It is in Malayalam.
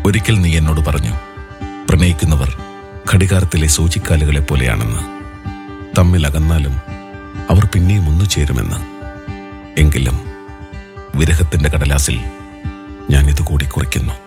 ഒരിക്കൽ നീ എന്നോട് പറഞ്ഞു, പ്രണയിക്കുന്നവർ ഘടികാരത്തിലെ സൂചിക്കാലുകളെ പോലെയാണെന്ന്. തമ്മിൽ അകന്നാലും അവർ പിന്നെയും ഒന്നു ചേരുമെന്ന്. എങ്കിലും വിരഹത്തിന്റെ കടലാസിൽ ഞാനിത് കൂടി കുറിക്കുന്നു.